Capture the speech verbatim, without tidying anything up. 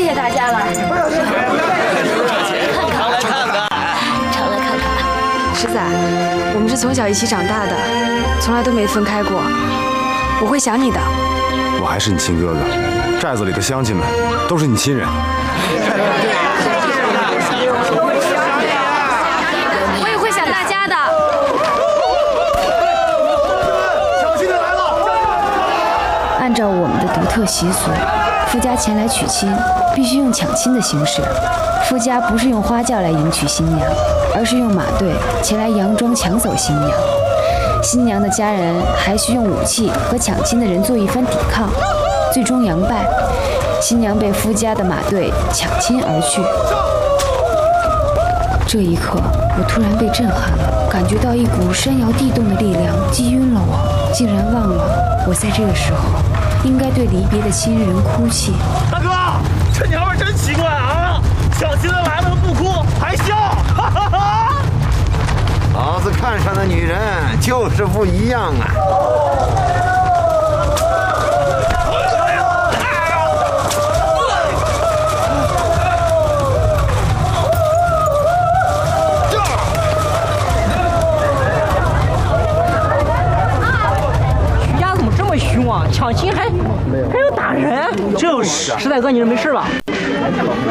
谢谢大家了。 常来看看， 常来看看。 石仔，我们是从小一起长大的，从来都没分开过。我会想你的。 我还是你亲哥哥，寨子里的乡亲们都是你亲人。 我也会想大家的。 小亲的来了！ 按照我们的独特习俗，夫家前来娶亲，必须用抢亲的形式。夫家不是用花轿来迎娶新娘，而是用马队前来佯装抢走新娘。新娘的家人还需用武器和抢亲的人做一番抵抗，最终佯败，新娘被夫家的马队抢亲而去。这一刻，我突然被震撼了，感觉到一股山摇地动的力量击晕了我，竟然忘了我在这个时候应该对离别的亲人哭泣。 大哥，这娘们真奇怪啊！抢亲的来了不哭还笑，哈哈哈！ 老子看上的女人就是不一样啊！ 徐家怎么这么凶啊？抢亲还还要打人？ 就是啊， 石仔哥，你这没事吧？